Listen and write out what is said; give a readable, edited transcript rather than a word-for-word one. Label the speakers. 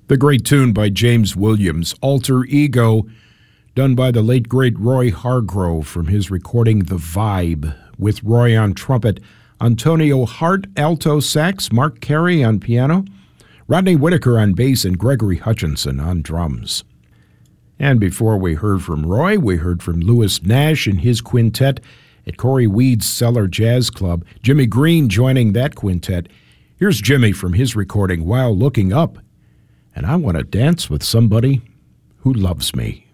Speaker 1: The great tune by James Williams, Alter Ego, done by the late great Roy Hargrove from his recording The Vibe, with Roy on trumpet, Antonio Hart alto sax, Mark Carey on piano, Rodney Whitaker on bass, and Gregory Hutchinson on drums. And before we heard from Roy, we heard from Louis Nash and his quintet at Corey Weed's Cellar Jazz Club, Jimmy Green joining that quintet. Here's Jimmy from his recording, While Looking Up, and I Want to Dance with Somebody Who Loves Me.